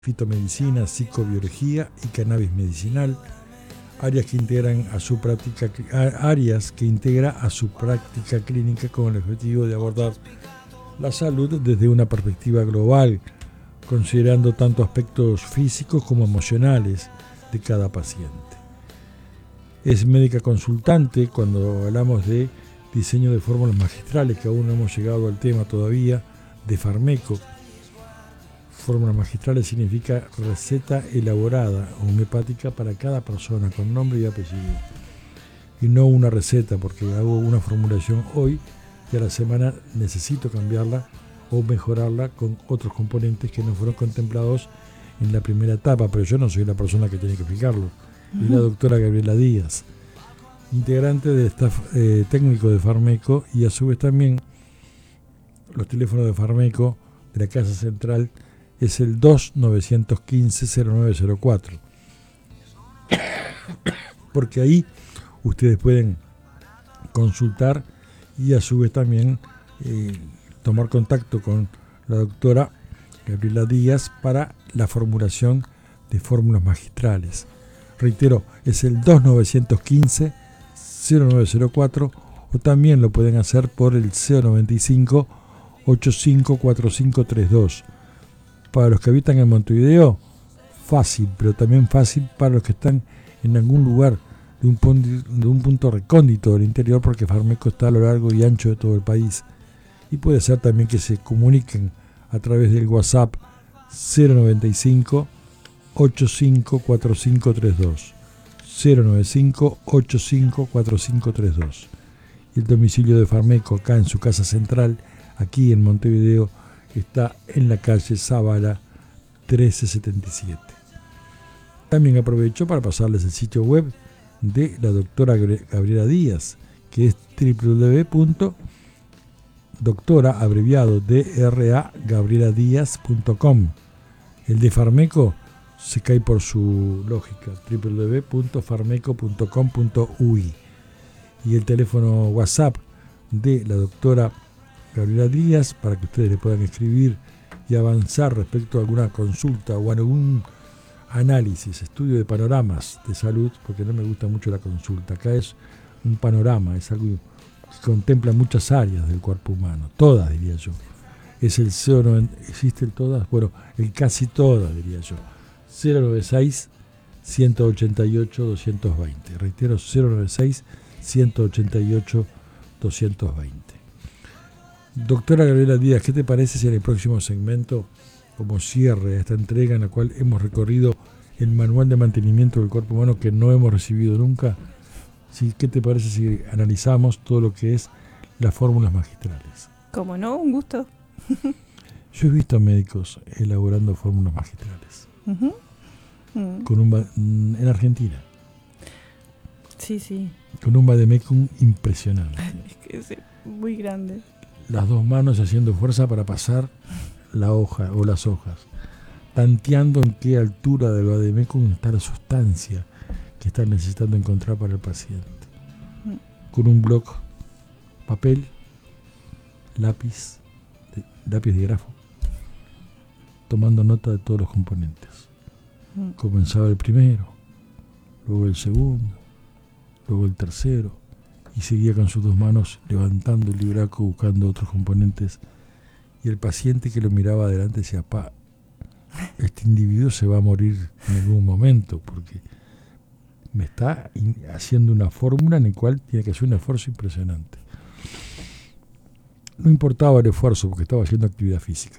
fitomedicina, psicobiología y cannabis medicinal, áreas que integra a su práctica clínica con el objetivo de abordar la salud desde una perspectiva global, considerando tanto aspectos físicos como emocionales de cada paciente. Es médica consultante cuando hablamos de diseño de fórmulas magistrales, que aún no hemos llegado al tema todavía, de Pharmeco. Fórmulas magistrales significa receta elaborada homeopática para cada persona, con nombre y apellido. Y no una receta, porque hago una formulación hoy y a la semana necesito cambiarla o mejorarla con otros componentes que no fueron contemplados en la primera etapa, pero yo no soy la persona que tiene que explicarlo. Es la doctora Gabriela Díaz, integrante del staff técnico de Pharmeco, y a su vez también los teléfonos de Pharmeco de la Casa Central es el 2915-0904, porque ahí ustedes pueden consultar y a su vez también tomar contacto con la doctora Gabriela Díaz para la formulación de fórmulas magistrales. Reitero, es el 2915-0904, o también lo pueden hacer por el 095-854532. Para los que habitan en Montevideo, fácil, pero también fácil para los que están en algún lugar de un punto recóndito del interior, porque Pharmeco está a lo largo y ancho de todo el país. Y puede ser también que se comuniquen a través del WhatsApp 095-854532. 095-854532. Y el domicilio de Pharmeco acá en su casa central, aquí en Montevideo, está en la calle Zavala 1377. También aprovecho para pasarles el sitio web de la doctora Gabriela Díaz, que es www.doctora, abreviado DRA, gabrieladiaz.com. El de Pharmeco se cae por su lógica, www.pharmeco.com.uy. Y el teléfono WhatsApp de la doctora Gabriela Díaz, para que ustedes le puedan escribir y avanzar respecto a alguna consulta o algún análisis, estudio de panoramas de salud, porque no me gusta mucho la consulta. Acá es un panorama, es algo que contempla muchas áreas del cuerpo humano, todas diría yo. Es el 090, ¿existen todas? Bueno, el casi todas diría yo. 096-188-220. Reitero, 096-188-220. Doctora Gabriela Díaz, ¿qué te parece si en el próximo segmento, como cierre a esta entrega en la cual hemos recorrido el manual de mantenimiento del cuerpo humano que no hemos recibido nunca, qué te parece si analizamos todo lo que es las fórmulas magistrales? Como no, un gusto. Yo he visto médicos elaborando fórmulas magistrales. En Argentina. Sí. Con un vademecum impresionante. Es que es muy grande. Las dos manos haciendo fuerza para pasar la hoja o las hojas, tanteando en qué altura del vademecum está la sustancia que están necesitando encontrar para el paciente. Con un bloc, papel, lápiz de grafo, tomando nota de todos los componentes. Comenzaba el primero, luego el segundo, luego el tercero, y seguía con sus dos manos levantando el libraco buscando otros componentes, y el paciente que lo miraba adelante decía: este individuo se va a morir en algún momento porque me está haciendo una fórmula en la cual tiene que hacer un esfuerzo impresionante. No importaba el esfuerzo porque estaba haciendo actividad física,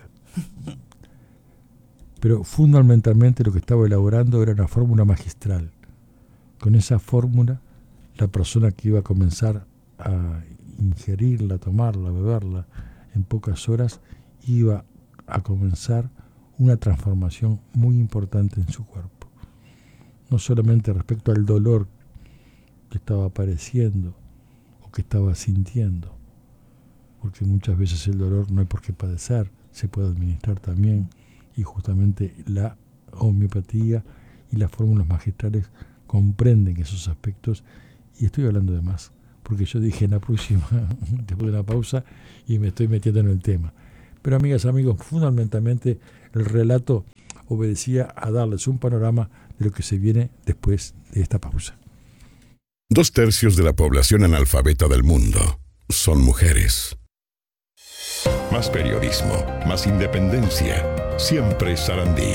pero fundamentalmente lo que estaba elaborando era una fórmula magistral. Con esa fórmula, la persona que iba a comenzar a ingerirla, tomarla, beberla en pocas horas, iba a comenzar una transformación muy importante en su cuerpo. No solamente respecto al dolor que estaba padeciendo o que estaba sintiendo, porque muchas veces el dolor no hay por qué padecer, se puede administrar también, y justamente la homeopatía y las fórmulas magistrales comprenden esos aspectos. Y estoy hablando de más, porque yo dije en la próxima, después de una pausa, y me estoy metiendo en el tema. Pero amigas, amigos, fundamentalmente el relato obedecía a darles un panorama de lo que se viene después de esta pausa. 2/3 de la población analfabeta del mundo son mujeres. Más periodismo, más independencia. Siempre Sarandí.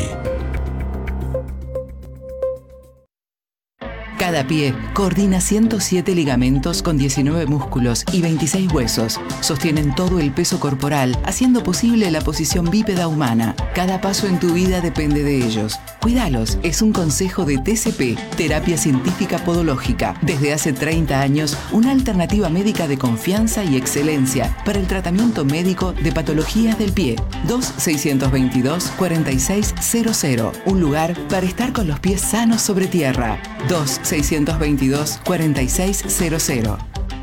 Cada pie coordina 107 ligamentos con 19 músculos y 26 huesos. Sostienen todo el peso corporal, haciendo posible la posición bípeda humana. Cada paso en tu vida depende de ellos. Cuídalos, es un consejo de TCP, Terapia Científica Podológica. Desde hace 30 años, una alternativa médica de confianza y excelencia para el tratamiento médico de patologías del pie. 2-622-4600. Un lugar para estar con los pies sanos sobre tierra. 2-622-4600.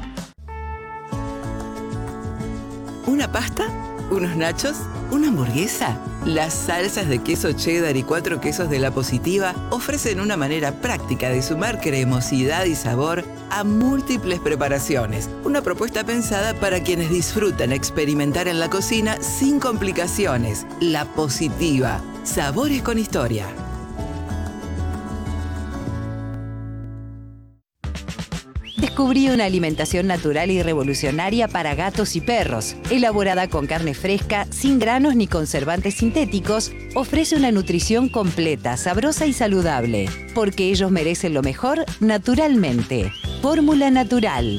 ¿Una pasta? ¿Unos nachos? ¿Una hamburguesa? Las salsas de queso cheddar y 4 quesos de La Positiva ofrecen una manera práctica de sumar cremosidad y sabor a múltiples preparaciones. Una propuesta pensada para quienes disfrutan experimentar en la cocina sin complicaciones. La Positiva. Sabores con historia. Descubrí una alimentación natural y revolucionaria para gatos y perros. Elaborada con carne fresca, sin granos ni conservantes sintéticos, ofrece una nutrición completa, sabrosa y saludable. Porque ellos merecen lo mejor naturalmente. Fórmula Natural.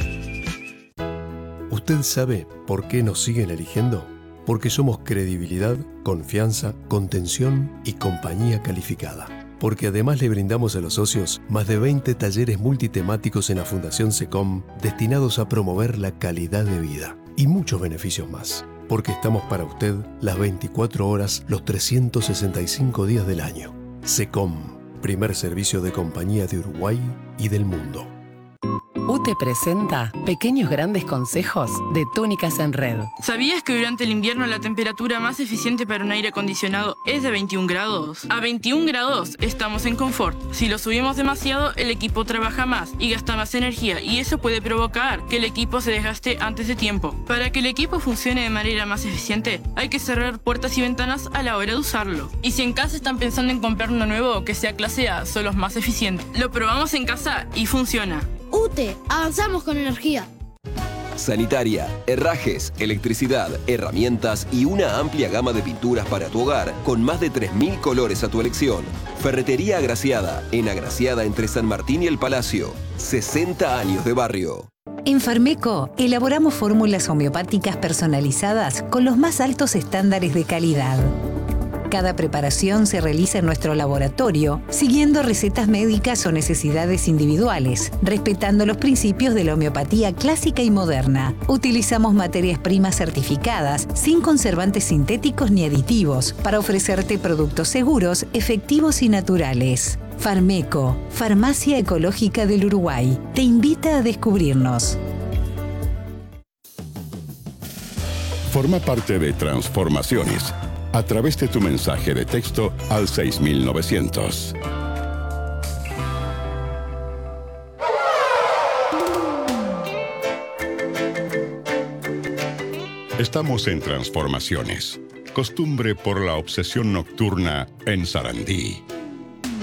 ¿Usted sabe por qué nos siguen eligiendo? Porque somos credibilidad, confianza, contención y compañía calificada. Porque además le brindamos a los socios más de 20 talleres multitemáticos en la Fundación SECOM destinados a promover la calidad de vida y muchos beneficios más. Porque estamos para usted las 24 horas, los 365 días del año. SECOM, primer servicio de compañía de Uruguay y del mundo. UTE presenta Pequeños Grandes Consejos de Túnicas en Red. ¿Sabías que durante el invierno la temperatura más eficiente para un aire acondicionado es de 21 grados? A 21 grados estamos en confort. Si lo subimos demasiado, el equipo trabaja más y gasta más energía, y eso puede provocar que el equipo se desgaste antes de tiempo. Para que el equipo funcione de manera más eficiente, hay que cerrar puertas y ventanas a la hora de usarlo. Y si en casa están pensando en comprar uno nuevo que sea clase A, son los más eficientes. Lo probamos en casa y funciona. UTE, avanzamos con energía. Sanitaria, herrajes, electricidad, herramientas y una amplia gama de pinturas para tu hogar con más de 3.000 colores a tu elección. Ferretería Agraciada, en Agraciada entre San Martín y El Palacio. 60 años de barrio. En Farmeco elaboramos fórmulas homeopáticas personalizadas con los más altos estándares de calidad. Cada preparación se realiza en nuestro laboratorio, siguiendo recetas médicas o necesidades individuales, respetando los principios de la homeopatía clásica y moderna. Utilizamos materias primas certificadas, sin conservantes sintéticos ni aditivos, para ofrecerte productos seguros, efectivos y naturales. Farmeco, Farmacia Ecológica del Uruguay, te invita a descubrirnos. Forma parte de Transformaciones a través de tu mensaje de texto al 6900. Estamos en Transformaciones. Costumbre por la obsesión nocturna en Sarandí.